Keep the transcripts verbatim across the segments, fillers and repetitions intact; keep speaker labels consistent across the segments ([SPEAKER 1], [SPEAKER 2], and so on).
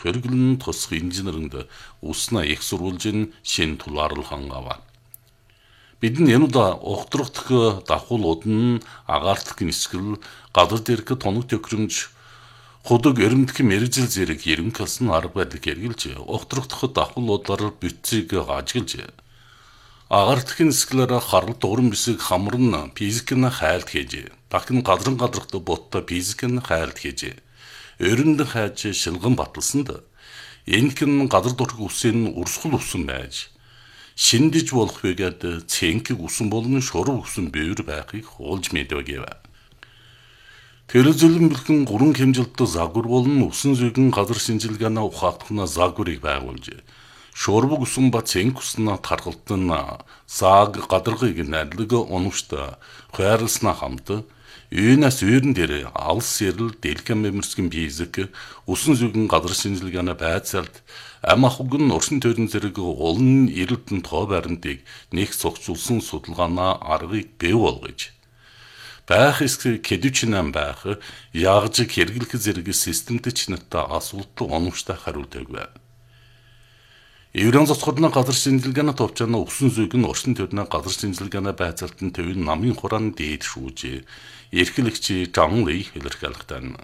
[SPEAKER 1] хөргөлн тусах инженеринд усна их сурвалжийн шин тулаарлан аваа. Бидний энуда ухтрах давхуулууд нь агаартлах нисгэл гадар дэрх тоног төхрөмж худаг өрөмдөх мэрэгжил зэрэг ерөнхөлсөн арга барилыг хэрэгжилж ухтрах давхуулуудаар бүтцийг ажиглаж агаартлах нисгэлээр харал дуурам бисэг хамрын физикийн хайлт хийж дахин гадран гадрахт ботто физикийн хайлт хийж өрөнд хайж шилгэн баталсанд энэхэн гадар дурх үсэн урсгал үсэн байж шиндэж болох байгаад цэнхэг үсэн болон шурав үсэн бэвэр байхыг хуулж мэдвэгэв. Тэр зөвлөн бэлхэн гурван хэмжилттэй загвар болон үсэн зүйгэн газар шинжилгээний ухаалтхна загварыг байгуулж шурав үсэн ба цэнх үснэ тархалтан саг гадаргыг найрлаг оногчт хайрлснаа хамт Юунаас үйрэн дээр алс ярил дэлгэн мэмэрсгэн физик үсэн зүгэн газар шинжилгээний байцаалт ам ахугн урсан төрийн зэрэг улн ирэлтэн тоо баримтыг нэг цогцулсан судалгаанаа аргыг бий болгож байх эсрэг кэдүчнэн байх ягж хэрэглэх зэрэг системтэй чинэттэй асуултад оногчтой хариулт өгвэ. Еврон цоцгодны газар шинжилгээний товчоно үсэн зүгэн урсан төрний газар шинжилгээний байцаалтын төвийн намын хураан дээд шүүж эрхлэгч Жан Ли илэрхийлэгтэн.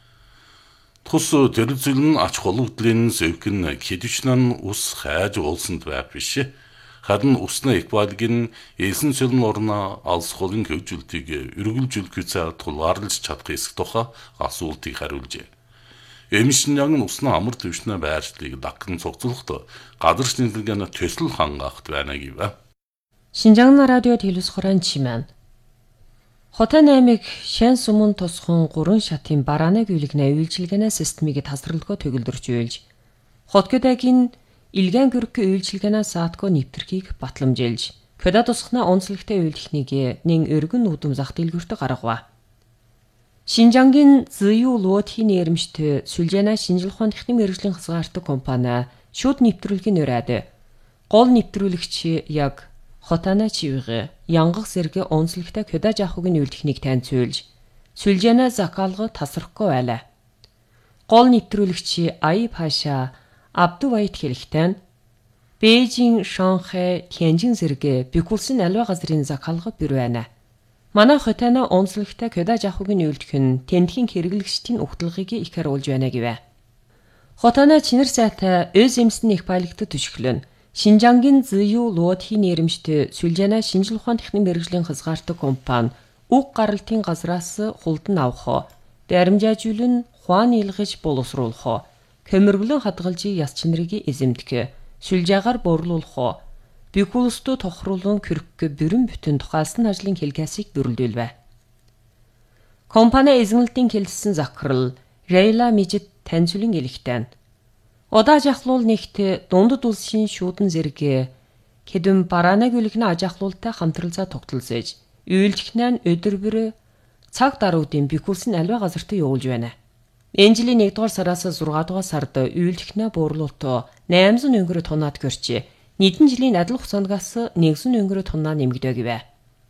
[SPEAKER 1] Тус төрөлзөл нь ач холбогдлын зөвхөн хэдвчнэн ус хайж уулсанд байх биш. Харин усны эквалгийн элсэн цөлн орно алс холын хөвжүүлтийг өргөлжүүлэх цаар тулгаарлаж чадах эсэх тухай асуултыг хариулжээ. Эмшиняг нь усны амар төвшнөө байршлыг дагхан цогцлоход газар шинжилгээний төсөл хангахт байна гэв.
[SPEAKER 2] Шинжаан радио телевиз хорон чимэн Хотын аймаг шэн сумын тусхан гурван шатын барааны гүйлгэнэ үйлчилгээний системийг тасралгүй төгөлдөрч үйлж Хотгодагийн илгэн гөрөх үйлчилгээний саатко нэвтрхийг батламжилж көдө тусхна онцлогтой үйлдэхнийг нэн өргөн үдэм зах дэлгүүртэ гаргав. Шинжангийн зүйүү луотхийн нэрмжтэй сүлжээнэ шинжлэх ухааны техникийн мэргэжлийн хязгаартай компани шууд нэвтрүүлгийн өрөөд гол нэвтрүүлэгч яг Хотана чивгэ янгах зэрэг онцлогтой көдө жахугийн үйлдэхнийг таньцуулж сүлжээнэ закалга тасрахгүй байлаа. Гол нэвтрүүлэгч Ай Паша Абдувайт хэлэхдээ Бээжин, Шанхай, Тяньжин зэрэг бигүүлсэн аливаа газрын закалга бэр байна. Манай Хотана онцлогтой көдө жахугийн үйлдэх нь тэмдгийн хэрэглэгчдийн ухтлагыг их харуулж байна гэв. Хотана чинэр сайтай өз эмсний их баялагтад төшөглөн Шинжангийн зүйүү луотхийн нэрмжтэй сүлжээнэ шинжлэх ухааны техникийн мэргэжлийн хязгаартай компани уг гаралтын газраас хулдан авах, баримжаажуулан хуан илгэж боловсруулах, көмөргөлөн хадгалж яс чинрыг эзэмдэх, сүлжээгээр борлуулах, бигүүлстүү тохируулан кэрхг бүрэн бүтэн тухайлсан ажлын хэлгээсийг дүрлдүүлвэ. Компани эзэмлэлтийн хэлсэн захирал Рейла Мижид таньцуулан хэлэхдээ Удаа жахлуул нэгт дундад улсын шүүдэн зэрэг хэдэн барааны гүйлгэнэ ажахлуултай хамтралцаа тогтолцож үйлдэхнээ өдөр бүр цаг даруйдын бихүүлсэн аливаа газарт явуулж байна. Энэ жилийн нэгдүгээр сараас зургаан дугаар сард үйлдэхнээ буурлуултоо наймсан өнгөрө тоннад гөрч нийтэн жилийн адил хугацаанаас нэгэн өнгөрө тоннаа нэмэгдэв гэв.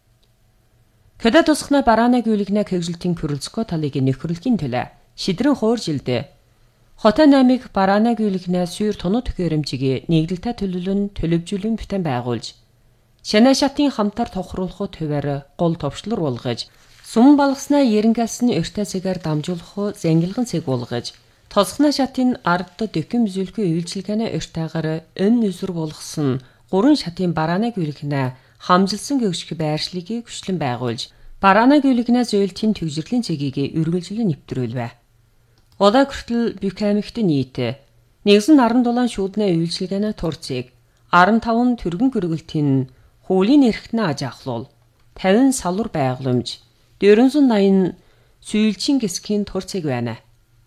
[SPEAKER 2] Көдө тусхна барааны гүйлгэнэ хэвжилтийн көрөлцгөө талыг нөхөрлөхийн төлөө шидрэн хууржилдэ Хотын аймаг барааны гүйлгэнэ сүйр тоноо төхөөрөмжийг нэгдэлтэй төлөвлөн төлөвжүүлэн бүтэн байгуулж шанаа шатын хамтар тохируулах төвээр гол товчлор болгож сум балгаснаа ерөнхөлсөн өртөө цэгээр дамжуулах зангилган цэг болгож тосхна шатын ард дөкөн бүзүүлэхүй үйлчилгээний өртөөгөр өн нүсэр болгосон гурван шатын барааны гүйлгэнэ хамжилсан гөвших байршлыг хүчлэн байгуулж барааны гүйлгэнэ зөөлтийн төвжирлийн цэгийг үргэлжлэн нэвтрүүлвэ. Удаа хүртэл Бюкамигт нийт нэгэн наран дулаан шүүднэ үйлчилгээний турцыг арван таван төргөн гөргөлтийн хуулийн эрхтнээ ажаахлуул тавин салвар байгууламж дөрвөн найман сүййлчин гисгийн турцыг байна.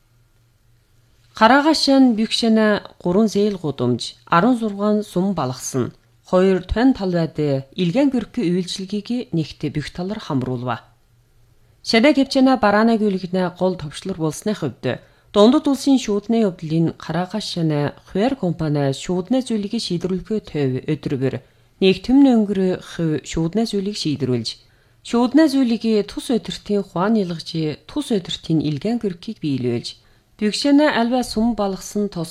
[SPEAKER 2] Гараагашин бюкшэнэ гурван зээл гудамж арван зургаан сум балгасан хоёр тань талбайд илгэн гөрхи үйлчилгээг нэгт бюк талар хамруулва. Шадаа гэвчэнэ барааны гүйлгэнэ гол товчлор болсны хувьд дундад улсын шүүдний явдлын Гараагашин хуваар компани шүүдний зүйлийг шийдвэрлэхээ төв өдөр бүр нэг төмн өнгөрөх шүүдний зүйлийг шийдвэрлэж шүүдний зүйлийг тус өдөртийн хуан илгэж тус өдөртийн илгэн гөрхийг биелүүлж бюкшэнэ альва сум балгасан